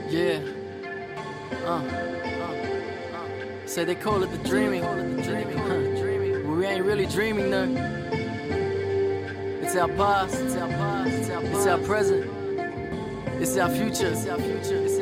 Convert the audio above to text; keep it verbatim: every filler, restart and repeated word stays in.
Yeah. Uh, uh, uh. Say they call it the dreaming. Huh. But we ain't really dreaming though. It's our past. It's our past. It's our, past. It's our present. It's our future. It's our future. It's